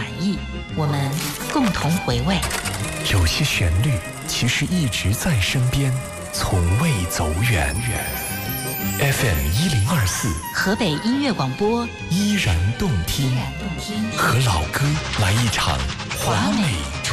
暖意，我们共同回味。 有些旋律其实一直在身边，从未走远。FM 1024， 河北音乐广播， 依然动听，和老歌来一场华美